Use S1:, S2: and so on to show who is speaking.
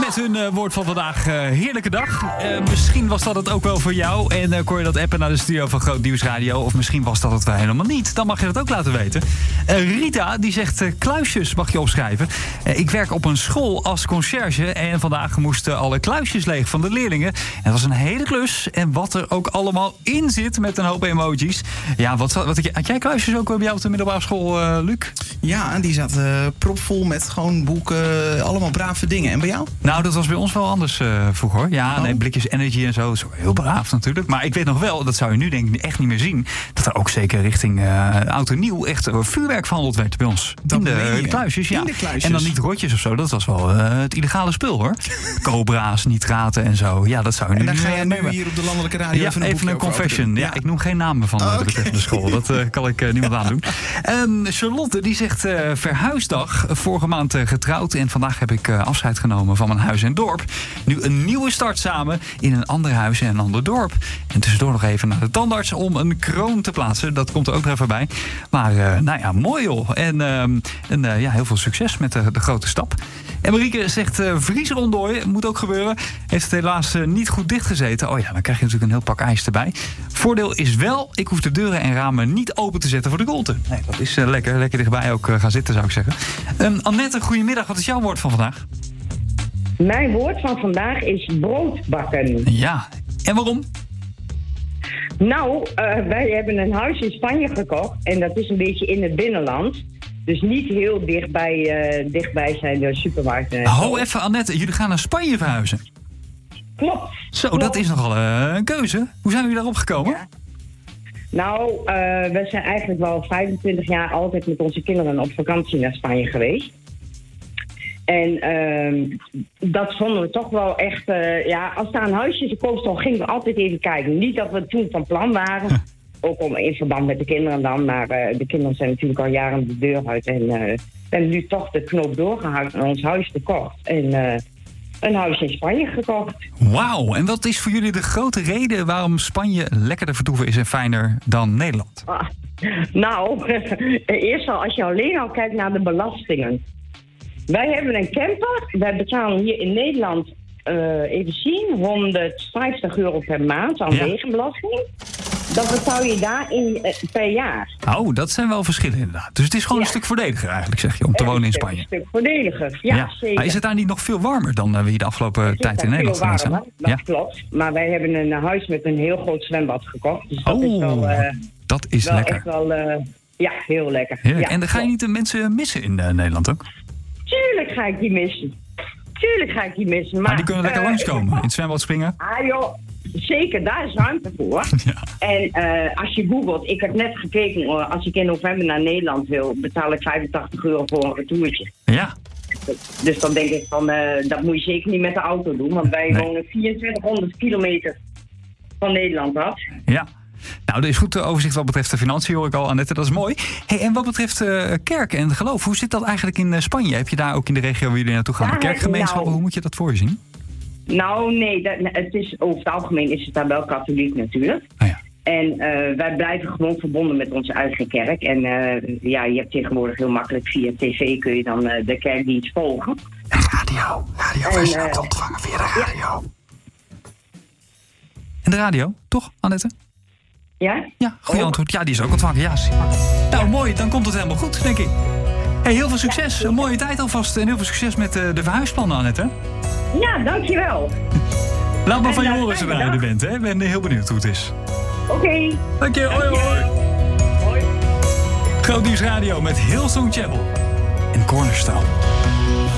S1: met hun woord van vandaag. Heerlijke dag. Misschien was dat het ook wel voor jou. En kon je dat appen naar de studio van Groot Nieuws Radio. Of misschien was dat het wel helemaal niet. Dan mag je dat ook laten weten. Rita die zegt kluisjes mag je opschrijven. Ik werk op een school als conciërge. En vandaag moesten alle kluisjes leeg van de leerlingen. En dat was een hele klus. En wat er ook allemaal in zit met een hoop emojis. Ja, had jij kluisjes ook bij jou op de middelbare school, Luc?
S2: Ja, die zat propvol met gewoon boeken. Allemaal brave dingen. En bij jou?
S1: Nou, dat was bij ons wel anders vroeger, hoor. Ja, nee, blikjes Energy en zo. Dat is ook heel braaf natuurlijk. Maar ik weet nog wel, dat zou je nu denk ik echt niet meer zien, dat er ook zeker richting oud en nieuw echt vuurwerk verhandeld werd bij ons. In de kluisjes, ja. En dan niet rotjes of zo. Dat was wel het illegale spul, hoor. Cobra's, nitraten en zo. Ja, dat zou je nu niet meer.
S2: En dan ga je nu hier op de landelijke radio
S1: even een confession. Ja, ik noem geen namen van de betreffende school. Dat kan ik niemand aandoen. Charlotte, die zegt verhuisdag. Vorige maand getrouwd en vandaag heb ik afscheid genomen van mijn huis en dorp. Nu een nieuwe start samen in een ander huis en een ander dorp. En tussendoor nog even naar de tandarts om een kroon te plaatsen. Dat komt er ook nog even bij. Maar nou ja, mooi joh. En heel veel succes met de grote stap. En Marieke zegt vriezerondooi, moet ook gebeuren. Heeft het helaas niet goed dichtgezeten. Oh ja, dan krijg je natuurlijk een heel pak ijs erbij. Voordeel is wel, ik hoef de deuren en ramen niet open te zetten voor de koelte. Nee, dat is lekker dichtbij ook gaan zitten, zou ik zeggen. Annette, goedemiddag. Wat is jouw woord van vandaag?
S3: Mijn woord van vandaag is broodbakken.
S1: Ja, en waarom?
S3: Nou, wij hebben een huis in Spanje gekocht. En dat is een beetje in het binnenland. Dus niet heel dichtbij zijn de supermarkten.
S1: Ho even, Annette. Jullie gaan naar Spanje verhuizen?
S3: Klopt.
S1: Zo, dat is nogal een keuze. Hoe zijn jullie daarop gekomen?
S3: Ja. Nou, we zijn eigenlijk wel 25 jaar altijd met onze kinderen op vakantie naar Spanje geweest. En dat vonden we toch wel echt... als daar een huisje te koop stond, gingen we altijd even kijken. Niet dat we toen van plan waren. Ook in verband met de kinderen dan. Maar de kinderen zijn natuurlijk al jaren de deur uit. En we hebben nu toch de knoop doorgehakt en ons huis gekocht. En een huis in Spanje gekocht.
S1: Wauw, en wat is voor jullie de grote reden waarom Spanje lekkerder vertoeven is en fijner dan Nederland?
S3: Eerst al als je alleen al kijkt naar de belastingen. Wij hebben een camper. Wij betalen hier in Nederland, even zien, €150 per maand aan wegenbelasting. Dat betaal je daar per jaar.
S1: Oh, dat zijn wel verschillen inderdaad. Dus het is gewoon een stuk voordeliger eigenlijk, zeg je, om te wonen in Spanje.
S3: Een stuk voordeliger, ja. Zeker.
S1: Maar is het daar niet nog veel warmer dan we hier de afgelopen tijd in Nederland geweest zijn?
S3: Dat klopt. Maar wij hebben een huis met een heel groot zwembad gekocht. Dus dat is wel...
S1: dat is wel lekker.
S3: Echt wel, heel lekker.
S1: Ja, en dan ga je niet de mensen missen in Nederland ook?
S3: Tuurlijk ga ik die missen. Maar
S1: die kunnen lekker langskomen, in het zwembad springen?
S3: Ah joh, zeker, daar is ruimte voor. Ja. En als je googelt, ik heb net gekeken, als ik in november naar Nederland wil, betaal ik €85 voor een retourtje.
S1: Ja.
S3: Dus dan denk ik van, dat moet je zeker niet met de auto doen, want wij wonen 2400 kilometer van Nederland af.
S1: Ja. Nou, er is goed overzicht wat betreft de financiën, hoor ik al, Annette. Dat is mooi. Hey, en wat betreft kerk en geloof, hoe zit dat eigenlijk in Spanje? Heb je daar ook in de regio waar jullie naartoe gaan, kerkgemeenschappen? Hoe moet je dat voor je zien?
S3: Nou, nee. Het is, over het algemeen is het daar wel katholiek natuurlijk.
S1: Oh ja.
S3: En wij blijven gewoon verbonden met onze eigen kerk. En je hebt tegenwoordig heel makkelijk via tv kun je dan de kerkdienst volgen.
S1: Radio, wij zijn het ontvangen via de radio. En de radio, toch, Annette?
S3: Ja?
S1: Ja, goede antwoord. Ja, die is ook ontvangen. Ja, nou, mooi. Dan komt het helemaal goed, denk ik. Hey, heel veel succes. Een mooie tijd alvast. En heel veel succes met de verhuisplannen, Annette.
S3: Ja, dankjewel.
S1: Laat maar van je horen zodra je er bent. Hè? Ik ben heel benieuwd hoe het is.
S3: Oké.
S1: Dank je. Hoi, hoi.
S3: Hoi.
S1: Groot Nieuws Radio met Hillsong Chapel en Cornerstone.